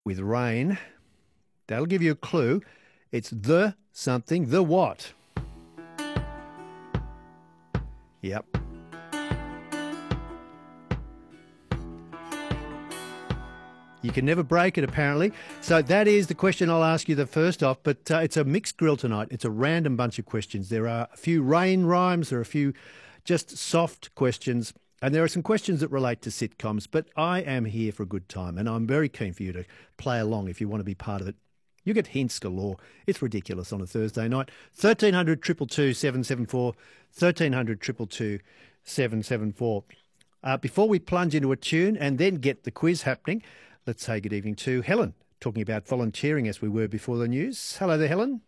with rain. That'll give you a clue. It's the something, the what? Yep. You can never break it, apparently. So that is the question I'll ask you the first off, but it's a mixed grill tonight. It's a random bunch of questions. There are a few rain rhymes, there are a few just soft questions, and there are some questions that relate to sitcoms, but I am here for a good time, and I'm very keen for you to play along if you want to be part of it. You get hints galore. It's ridiculous on a Thursday night. 1300 222 774, 1300 222 774. Before we plunge into a tune and then get the quiz happening, let's say good evening to Helen, talking about volunteering as we were before the news. Hello there, Helen.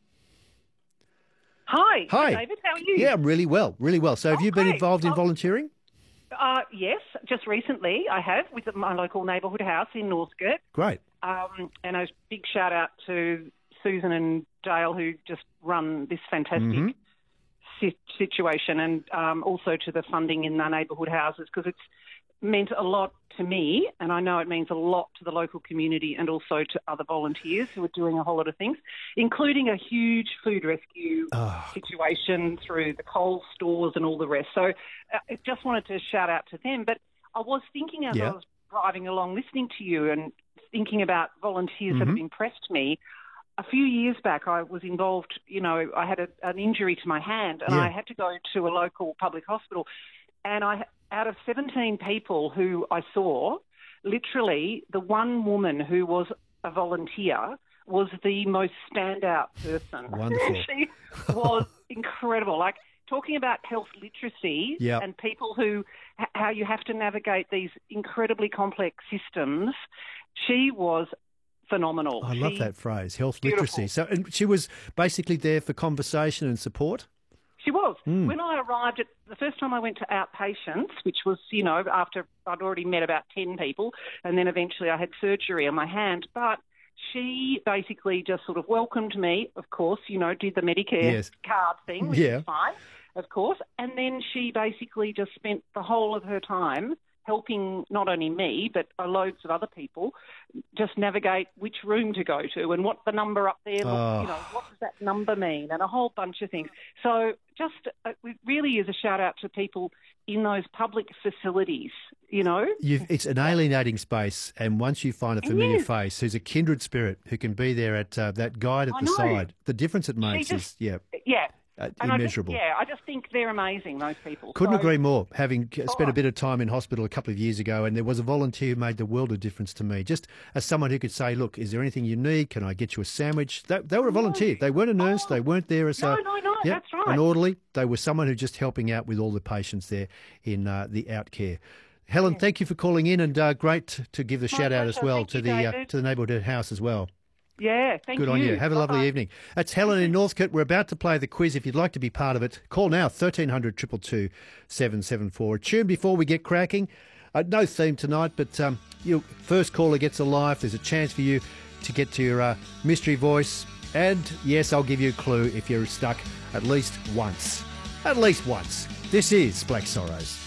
Hi. Hi. David. How are you? Yeah, really well, really well. So have you been great. involved in volunteering? Yes, just recently I have with my local neighbourhood house in Northcote. Great. And a big shout out to Susan and Dale who just run this fantastic situation, and also to the funding in the neighbourhood houses, because it's meant a lot to me, and I know it means a lot to the local community and also to other volunteers who are doing a whole lot of things, including a huge food rescue situation through the Coles stores and all the rest. So I just wanted to shout out to them. But I was thinking as I was driving along listening to you and thinking about volunteers that have impressed me. A few years back, I was involved, I had an injury to my hand, and I had to go to a local public hospital. And out of 17 people who I saw, literally the one woman who was a volunteer was the most standout person. Wonderful. She was incredible. Like, talking about health literacy and people how you have to navigate these incredibly complex systems, she was phenomenal. I love that phrase, health literacy. So and she was basically there for conversation and support? She was. When I arrived, the first time I went to outpatients, which was, after I'd already met about 10 people, and then eventually I had surgery on my hand. But she basically just sort of welcomed me, of course, did the Medicare card thing, which is fine, of course. And then she basically just spent the whole of her time helping not only me, but loads of other people just navigate which room to go to and what's the number up there, what does that number mean, and a whole bunch of things. So just it really is a shout-out to people in those public facilities, It's an alienating space, and once you find a familiar face who's a kindred spirit who can be there at that guide at the side, the difference it makes is, immeasurable. I just think they're amazing, those people. Couldn't agree more, having spent a bit of time in hospital a couple of years ago, and there was a volunteer who made the world of difference to me, just as someone who could say, look, is there anything you need? Can I get you a sandwich? They were a volunteer. They weren't a nurse. They weren't there as that's right. An orderly. They were someone who just helping out with all the patients there in the outcare. Helen, thank you for calling in, and great to give the shout-out as well to the neighbourhood house as well. Yeah, thank you. Good on you. Have a lovely evening. That's Helen in Northcote. We're about to play the quiz. If you'd like to be part of it, call now, 1300 222 774. A tune before we get cracking. No theme tonight, but your first caller gets a life. There's a chance for you to get to your mystery voice. And, yes, I'll give you a clue if you're stuck at least once. At least once. This is Black Sorrows.